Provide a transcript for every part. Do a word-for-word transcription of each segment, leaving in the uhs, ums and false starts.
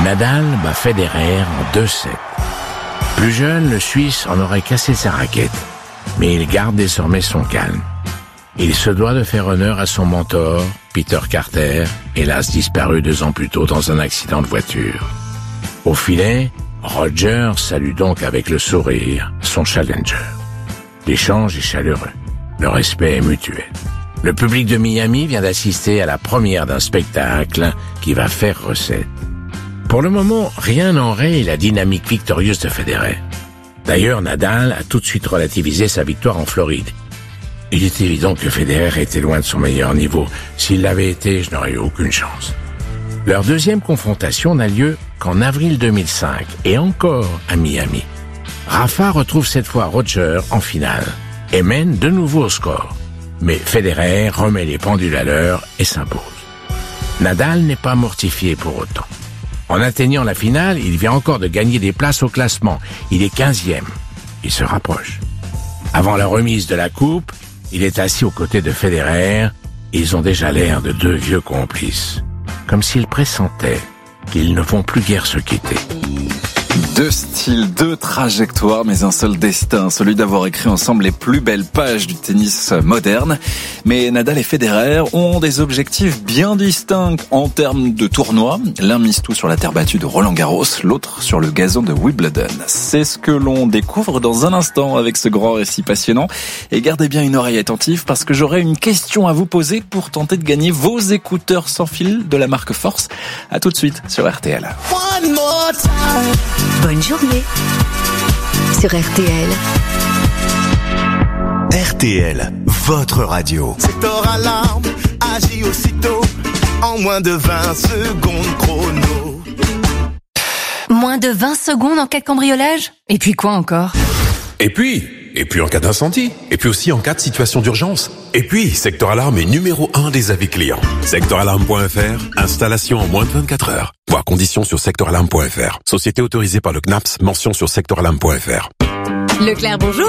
Nadal bat Federer en deux sept. Plus jeune, le Suisse en aurait cassé sa raquette, mais il garde désormais son calme. Il se doit de faire honneur à son mentor, Peter Carter, hélas disparu deux ans plus tôt dans un accident de voiture. Au filet, Roger salue donc avec le sourire son challenger. L'échange est chaleureux, le respect est mutuel. Le public de Miami vient d'assister à la première d'un spectacle qui va faire recette. Pour le moment, rien n'enraye la dynamique victorieuse de Federer. D'ailleurs, Nadal a tout de suite relativisé sa victoire en Floride. Il est évident que Federer était loin de son meilleur niveau. S'il l'avait été, je n'aurais eu aucune chance. Leur deuxième confrontation n'a lieu qu'en avril deux mille cinq, et encore à Miami. Rafa retrouve cette fois Roger en finale, et mène de nouveau au score. Mais Federer remet les pendules à l'heure et s'impose. Nadal n'est pas mortifié pour autant. En atteignant la finale, il vient encore de gagner des places au classement. Il est quinzième. Il se rapproche. Avant la remise de la coupe, il est assis aux côtés de Federer. Ils ont déjà l'air de deux vieux complices. Comme s'ils pressentaient qu'ils ne vont plus guère se quitter. Deux styles, deux trajectoires, mais un seul destin, celui d'avoir écrit ensemble les plus belles pages du tennis moderne. Mais Nadal et Federer ont des objectifs bien distincts en termes de tournoi. L'un mise tout sur la terre battue de Roland-Garros, l'autre sur le gazon de Wimbledon. C'est ce que l'on découvre dans un instant avec ce grand récit passionnant. Et gardez bien une oreille attentive parce que j'aurai une question à vous poser pour tenter de gagner vos écouteurs sans fil de la marque Force. À tout de suite sur R T L. One more time. Bonne journée sur R T L. R T L, votre radio. Secteur alarme, agit aussitôt, en moins de vingt secondes chrono. Moins de vingt secondes en cas de cambriolage ? Et puis quoi encore ? Et puis, et puis en cas d'incendie, et puis aussi en cas de situation d'urgence. Et puis, Secteur Alarme est numéro un des avis clients. secteur alarme point f r, installation en moins de vingt-quatre heures. Voir conditions sur secteur alarme point f r. Société autorisée par le C N A P S, mention sur secteur alarme point f r. Leclerc, bonjour.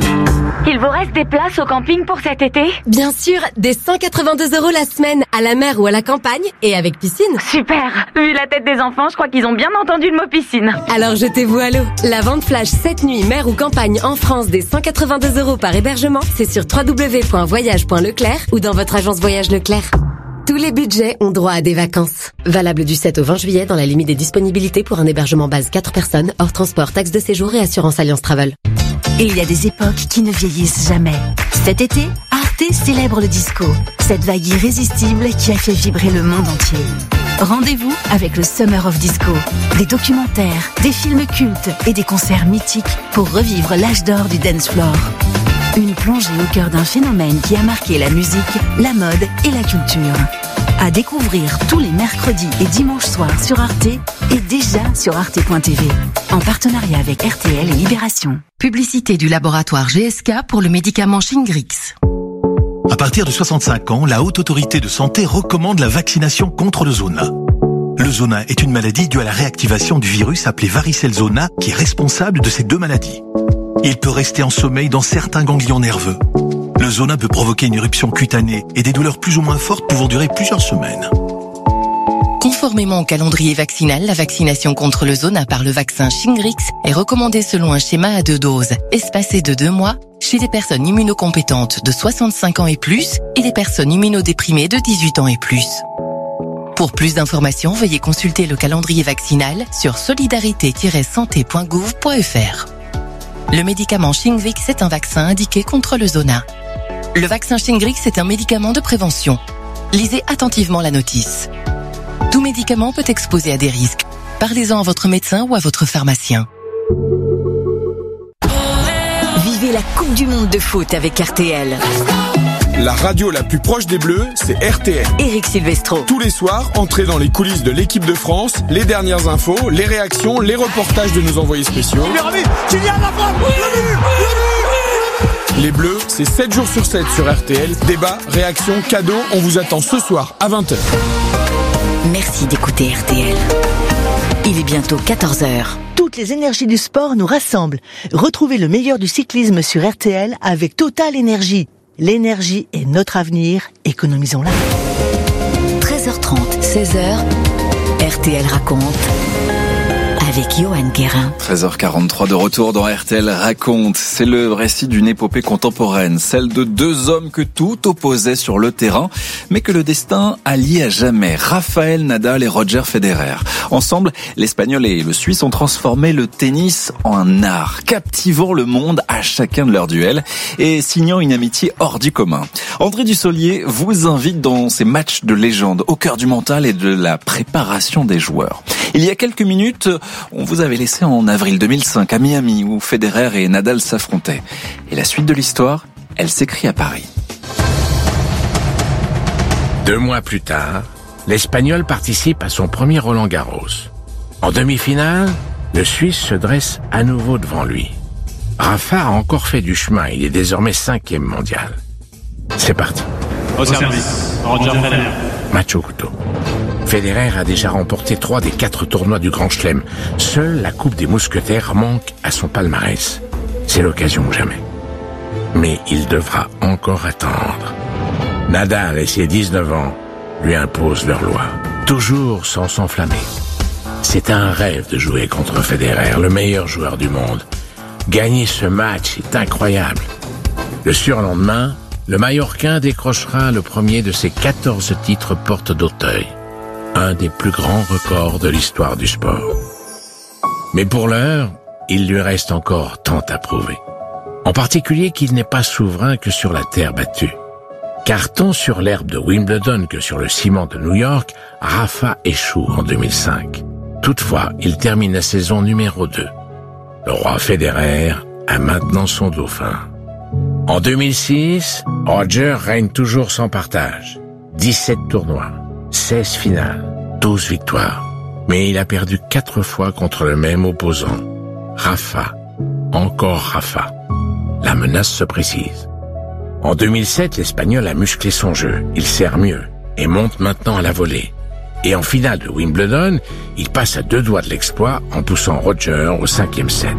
Il vous reste des places au camping pour cet été ? Bien sûr, des cent quatre-vingt-deux euros la semaine, à la mer ou à la campagne, et avec piscine. Super. Vu la tête des enfants, je crois qu'ils ont bien entendu le mot piscine. Alors jetez-vous à l'eau. La vente flash cette nuit, mer ou campagne en France des cent quatre-vingt-deux euros par hébergement, c'est sur w w w point voyage point leclerc ou dans votre agence Voyage Leclerc. Tous les budgets ont droit à des vacances. Valable du sept au vingt juillet dans la limite des disponibilités pour un hébergement base quatre personnes, hors transport, taxe de séjour et assurance Alliance Travel. Il y a des époques qui ne vieillissent jamais. Cet été, Arte célèbre le disco, cette vague irrésistible qui a fait vibrer le monde entier. Rendez-vous avec le Summer of Disco. Des documentaires, des films cultes et des concerts mythiques pour revivre l'âge d'or du dance floor. Une plongée au cœur d'un phénomène qui a marqué la musique, la mode et la culture. À découvrir tous les mercredis et dimanches soirs sur Arte et déjà sur arte point t v. En partenariat avec R T L et Libération. Publicité du laboratoire G S K pour le médicament Shingrix. À partir de soixante-cinq ans, la Haute Autorité de Santé recommande la vaccination contre le zona. Le zona est une maladie due à la réactivation du virus appelé varicelle zona qui est responsable de ces deux maladies. Il peut rester en sommeil dans certains ganglions nerveux. Le zona peut provoquer une éruption cutanée et des douleurs plus ou moins fortes pouvant durer plusieurs semaines. Conformément au calendrier vaccinal, la vaccination contre le zona par le vaccin Shingrix est recommandée selon un schéma à deux doses, espacé de deux mois, chez des personnes immunocompétentes de soixante-cinq ans et plus et des personnes immunodéprimées de dix-huit ans et plus. Pour plus d'informations, veuillez consulter le calendrier vaccinal sur solidarité tiret santé point gouv point f r. Le médicament Shingrix est un vaccin indiqué contre le zona. Le vaccin Shingrix est un médicament de prévention. Lisez attentivement la notice. Tout médicament peut exposer à des risques. Parlez-en à votre médecin ou à votre pharmacien. Vivez la Coupe du Monde de foot avec R T L. La radio la plus proche des Bleus, c'est R T L. Éric Silvestro. Tous les soirs, entrez dans les coulisses de l'équipe de France, les dernières infos, les réactions, les reportages de nos envoyés spéciaux. Les Bleus, c'est sept jours sur sept sur R T L. Débat, réaction, cadeaux, on vous attend ce soir à vingt heures. Merci d'écouter R T L. Il est bientôt quatorze heures. Toutes les énergies du sport nous rassemblent. Retrouvez le meilleur du cyclisme sur R T L avec Total Énergie. L'énergie est notre avenir, économisons-la. treize heures trente, seize heures, R T L raconte. Avec Johan Guérin. treize heures quarante-trois de retour dans R T L raconte. C'est le récit d'une épopée contemporaine, celle de deux hommes que tout opposait sur le terrain, mais que le destin allie à jamais. Rafael Nadal et Roger Federer. Ensemble, l'Espagnol et le Suisse ont transformé le tennis en un art, captivant le monde à chacun de leurs duels et signant une amitié hors du commun. André Dussolier vous invite dans ces matchs de légende, au cœur du mental et de la préparation des joueurs. Il y a quelques minutes, on vous avait laissé en avril deux mille cinq à Miami où Federer et Nadal s'affrontaient. Et la suite de l'histoire, elle s'écrit à Paris. Deux mois plus tard, l'Espagnol participe à son premier Roland-Garros. En demi-finale, le Suisse se dresse à nouveau devant lui. Rafa a encore fait du chemin, il est désormais cinquième mondial. C'est parti. Au service, Roger Federer. Match au couteau. Federer a déjà remporté trois des quatre tournois du Grand Chelem. Seule la Coupe des Mousquetaires manque à son palmarès. C'est l'occasion ou jamais. Mais il devra encore attendre. Nadal et ses dix-neuf ans lui imposent leur loi, toujours sans s'enflammer. C'est un rêve de jouer contre Federer, le meilleur joueur du monde. Gagner ce match est incroyable. Le surlendemain, le Mallorquin décrochera le premier de ses quatorze titres porte d'Auteuil. Un des plus grands records de l'histoire du sport. Mais pour l'heure, il lui reste encore tant à prouver. En particulier qu'il n'est pas souverain que sur la terre battue. Car tant sur l'herbe de Wimbledon que sur le ciment de New York, Rafa échoue en deux mille cinq. Toutefois, il termine la saison numéro deux. Le roi Federer a maintenant son dauphin. En deux mille six, Roger règne toujours sans partage. dix-sept tournois. seize finales, douze victoires. Mais il a perdu quatre fois contre le même opposant. Rafa. Encore Rafa. La menace se précise. En deux mille sept, l'Espagnol a musclé son jeu. Il sert mieux et monte maintenant à la volée. Et en finale de Wimbledon, il passe à deux doigts de l'exploit en poussant Roger au cinquième set.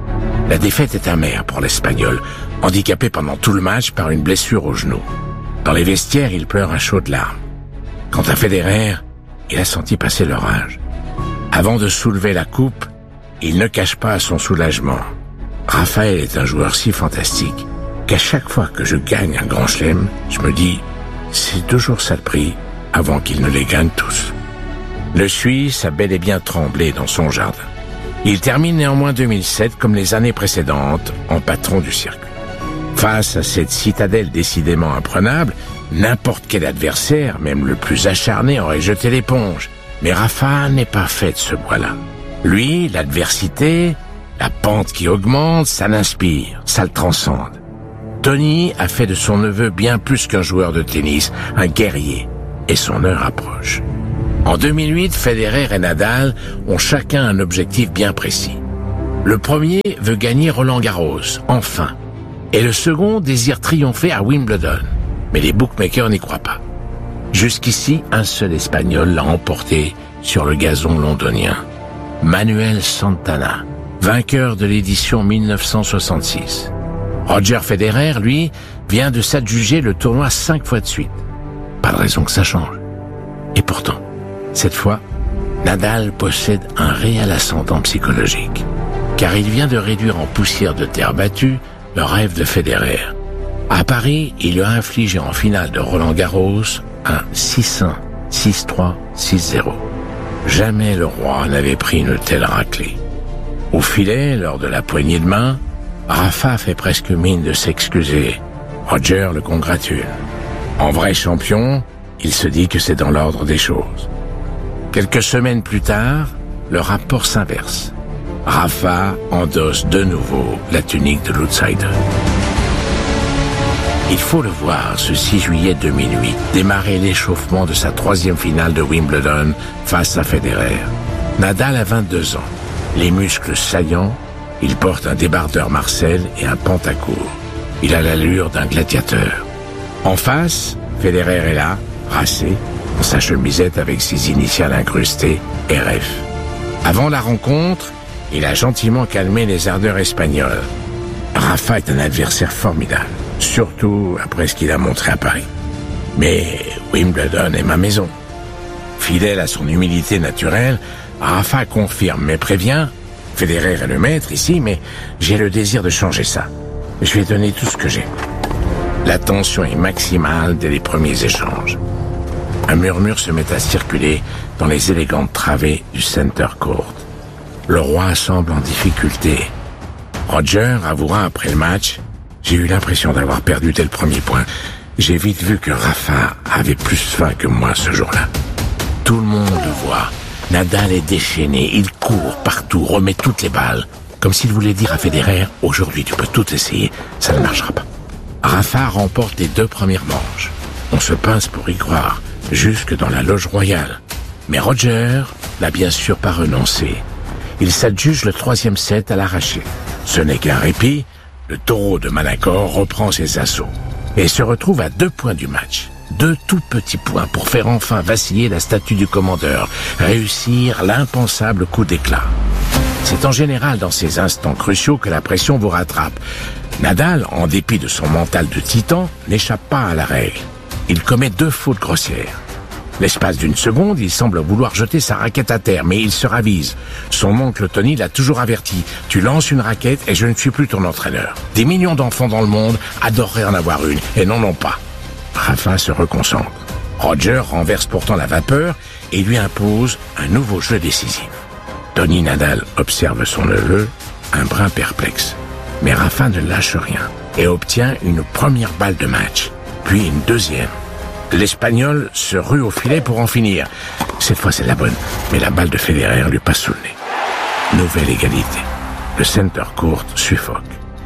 La défaite est amère pour l'Espagnol, handicapé pendant tout le match par une blessure au genou. Dans les vestiaires, il pleure à chaudes larmes. Quant à Federer, il a senti passer l'orage. Avant de soulever la coupe, il ne cache pas son soulagement. Rafael est un joueur si fantastique qu'à chaque fois que je gagne un grand chelem, je me dis, c'est deux jours ça le prix avant qu'il ne les gagne tous. Le Suisse a bel et bien tremblé dans son jardin. Il termine néanmoins deux mille sept comme les années précédentes en patron du circuit. Face à cette citadelle décidément imprenable, n'importe quel adversaire, même le plus acharné, aurait jeté l'éponge. Mais Rafa n'est pas fait de ce bois-là. Lui, l'adversité, la pente qui augmente, ça l'inspire, ça le transcende. Tony a fait de son neveu bien plus qu'un joueur de tennis, un guerrier, et son heure approche. En deux mille huit, Federer et Nadal ont chacun un objectif bien précis. Le premier veut gagner Roland-Garros, enfin. Et le second désire triompher à Wimbledon. Mais les bookmakers n'y croient pas. Jusqu'ici, un seul Espagnol l'a emporté sur le gazon londonien. Manuel Santana, vainqueur de l'édition mille neuf cent soixante-six. Roger Federer, lui, vient de s'adjuger le tournoi cinq fois de suite. Pas de raison que ça change. Et pourtant, cette fois, Nadal possède un réel ascendant psychologique. Car il vient de réduire en poussière de terre battue le rêve de Federer. À Paris, il lui a infligé en finale de Roland-Garros un six un, six trois, six zéro. Jamais le roi n'avait pris une telle raclée. Au filet, lors de la poignée de main, Rafa fait presque mine de s'excuser. Roger le congratule. En vrai champion, il se dit que c'est dans l'ordre des choses. Quelques semaines plus tard, le rapport s'inverse. Rafa endosse de nouveau la tunique de l'outsider. Il faut le voir, ce six juillet deux mille huit, démarrer l'échauffement de sa troisième finale de Wimbledon face à Federer. Nadal a vingt-deux ans, les muscles saillants, il porte un débardeur Marcel et un pantacourt. Il a l'allure d'un gladiateur. En face, Federer est là, racé, dans sa chemisette avec ses initiales incrustées, R F. Avant la rencontre, il a gentiment calmé les ardeurs espagnoles. Rafa est un adversaire formidable, surtout après ce qu'il a montré à Paris. Mais Wimbledon est ma maison. Fidèle à son humilité naturelle, Rafa confirme mais prévient « Federer est le maître ici, mais j'ai le désir de changer ça. Je vais donner tout ce que j'ai. » La tension est maximale dès les premiers échanges. Un murmure se met à circuler dans les élégantes travées du center court. Le roi semble en difficulté. Roger avouera après le match « J'ai eu l'impression d'avoir perdu dès le premier point. J'ai vite vu que Rafa avait plus faim que moi ce jour-là. » Tout le monde le voit. Nadal est déchaîné, il court partout, remet toutes les balles. Comme s'il voulait dire à Federer « Aujourd'hui tu peux tout essayer, ça ne marchera pas. » Rafa remporte les deux premières manches. On se pince pour y croire, jusque dans la loge royale. Mais Roger n'a bien sûr pas renoncé. Il s'adjuge le troisième set à l'arraché. Ce n'est qu'un répit, le taureau de Manacor reprend ses assauts et se retrouve à deux points du match. Deux tout petits points pour faire enfin vaciller la statue du commandeur, réussir l'impensable coup d'éclat. C'est en général dans ces instants cruciaux que la pression vous rattrape. Nadal, en dépit de son mental de titan, n'échappe pas à la règle. Il commet deux fautes grossières. L'espace d'une seconde, il semble vouloir jeter sa raquette à terre, mais il se ravise. Son oncle Tony l'a toujours averti. Tu lances une raquette et je ne suis plus ton entraîneur. Des millions d'enfants dans le monde adoreraient en avoir une et n'en ont pas. Rafa se reconcentre. Roger renverse pourtant la vapeur et lui impose un nouveau jeu décisif. Tony Nadal observe son neveu, un brin perplexe. Mais Rafa ne lâche rien et obtient une première balle de match, puis une deuxième. L'Espagnol se rue au filet pour en finir. Cette fois c'est la bonne, mais la balle de Federer lui passe sous le nez. Nouvelle égalité. Le center court suffoque.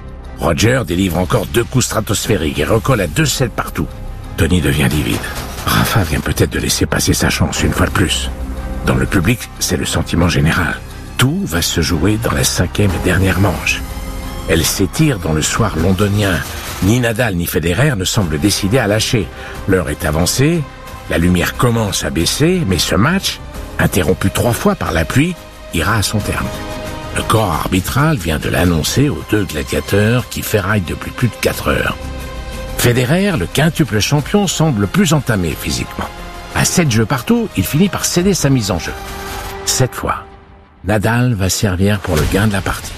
Roger délivre encore deux coups stratosphériques et recolle à deux sets partout. Tony devient livide. Rafa vient peut-être de laisser passer sa chance une fois de plus. Dans le public, c'est le sentiment général. Tout va se jouer dans la cinquième et dernière manche. Elle s'étire dans le soir londonien. Ni Nadal ni Federer ne semblent décidés à lâcher. L'heure est avancée, la lumière commence à baisser, mais ce match, interrompu trois fois par la pluie, ira à son terme. Le corps arbitral vient de l'annoncer aux deux gladiateurs qui ferraillent depuis plus de quatre heures. Federer, le quintuple champion, semble plus entamé physiquement. À sept jeux partout, il finit par céder sa mise en jeu. Cette fois, Nadal va servir pour le gain de la partie.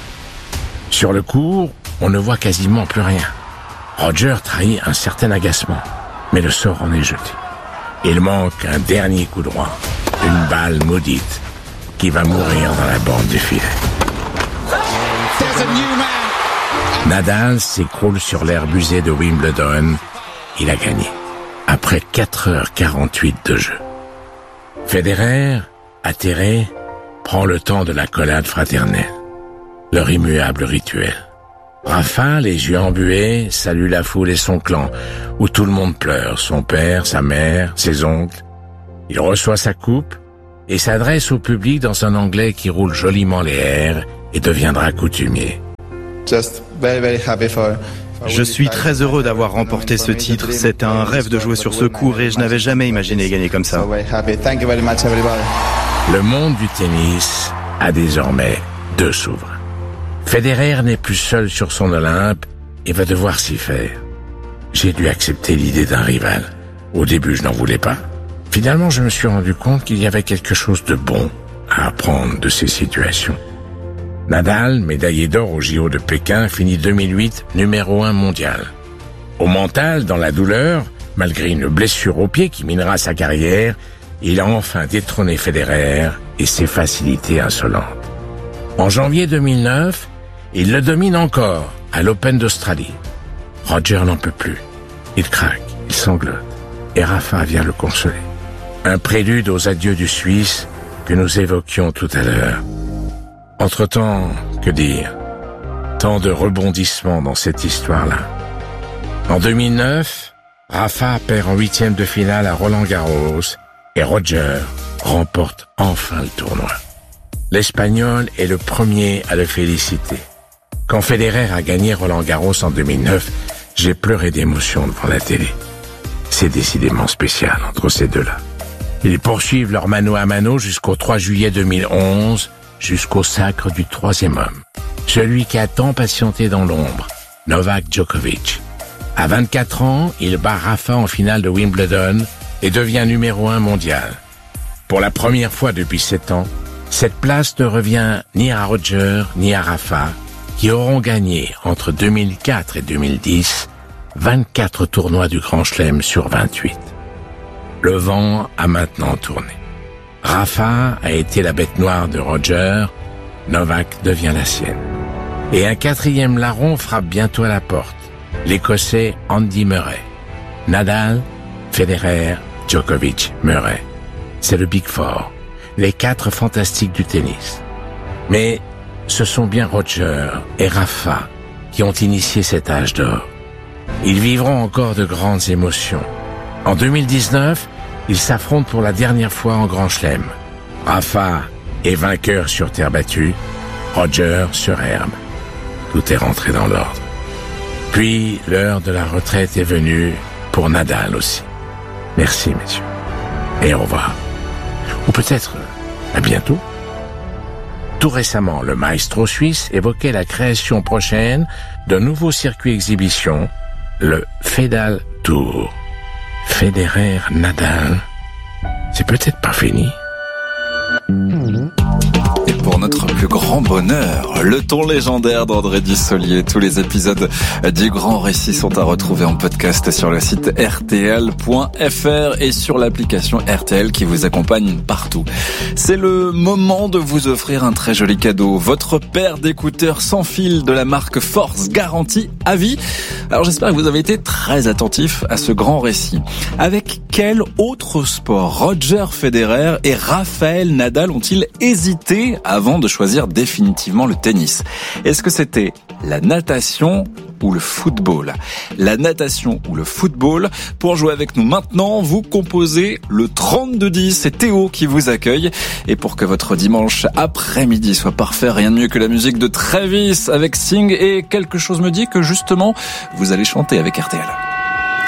Sur le court, on ne voit quasiment plus rien. Roger trahit un certain agacement, mais le sort en est jeté. Il manque un dernier coup droit, une balle maudite qui va mourir dans la bande du filet. Nadal s'écroule sur l'herbe usée de Wimbledon. Il a gagné, après quatre heures quarante-huit de jeu. Federer, atterré, prend le temps de l'accolade fraternelle. Leur immuable rituel. Rafa, les yeux embués, salue la foule et son clan, où tout le monde pleure, son père, sa mère, ses oncles. Il reçoit sa coupe et s'adresse au public dans un anglais qui roule joliment les airs et deviendra coutumier. Je suis très heureux d'avoir remporté ce titre. C'est un rêve de jouer sur ce court et je n'avais jamais imaginé gagner comme ça. Le monde du tennis a désormais deux souverains. Federer n'est plus seul sur son Olympe et va devoir s'y faire. J'ai dû accepter l'idée d'un rival. Au début, je n'en voulais pas. Finalement, je me suis rendu compte qu'il y avait quelque chose de bon à apprendre de ces situations. Nadal, médaillé d'or au J O de Pékin, finit deux mille huit numéro un mondial. Au mental, dans la douleur, malgré une blessure au pied qui minera sa carrière, il a enfin détrôné Federer et ses facilités insolentes. En janvier deux mille neuf, il le domine encore à l'Open d'Australie. Roger n'en peut plus. Il craque, il sanglote. Et Rafa vient le consoler. Un prélude aux adieux du Suisse que nous évoquions tout à l'heure. Entre-temps, que dire? Tant de rebondissements dans cette histoire-là. En deux mille neuf, Rafa perd en huitième de finale à Roland-Garros et Roger remporte enfin le tournoi. L'Espagnol est le premier à le féliciter. Quand Federer a gagné Roland-Garros en deux mille neuf, j'ai pleuré d'émotion devant la télé. C'est décidément spécial entre ces deux-là. Ils poursuivent leur mano à mano jusqu'au trois juillet deux mille onze, jusqu'au sacre du troisième homme. Celui qui a tant patienté dans l'ombre, Novak Djokovic. À vingt-quatre ans, il bat Rafa en finale de Wimbledon et devient numéro un mondial. Pour la première fois depuis sept ans, cette place ne revient ni à Roger ni à Rafa, qui auront gagné entre deux mille quatre et deux mille dix vingt-quatre tournois du Grand Chelem sur vingt-huit. Le vent a maintenant tourné. Rafa a été la bête noire de Roger, Novak devient la sienne. Et un quatrième larron frappe bientôt à la porte, l'Écossais Andy Murray. Nadal, Federer, Djokovic, Murray. C'est le Big Four, les quatre fantastiques du tennis. Mais ce sont bien Roger et Rafa qui ont initié cet âge d'or. Ils vivront encore de grandes émotions. En deux mille dix-neuf, ils s'affrontent pour la dernière fois en Grand Chelem. Rafa est vainqueur sur terre battue, Roger sur herbe. Tout est rentré dans l'ordre. Puis l'heure de la retraite est venue pour Nadal aussi. Merci messieurs. Et au revoir. Ou peut-être à bientôt. Tout récemment, le maestro suisse évoquait la création prochaine d'un nouveau circuit exhibition, le Fedal Tour. Federer Nadal, c'est peut-être pas fini. Et pour notre plus grand bonheur, le ton légendaire d'André Dussolier. Tous les épisodes du Grand Récit sont à retrouver en podcast sur le site R T L point F R et sur l'application R T L qui vous accompagne partout. C'est le moment de vous offrir un très joli cadeau. Votre paire d'écouteurs sans fil de la marque Force, garantie à vie. Alors j'espère que vous avez été très attentifs à ce Grand Récit. Avec quel autre sport Roger Federer et Rafael Nadal ont-ils hésité avant de choisir définitivement le tennis? Est-ce que c'était la natation ou le football? La natation ou le football? Pour jouer avec nous maintenant, vous composez le trente-deux dix. C'est Théo qui vous accueille. Et pour que votre dimanche après-midi soit parfait, rien de mieux que la musique de Travis avec Sing. Et quelque chose me dit que justement, vous allez chanter avec R T L.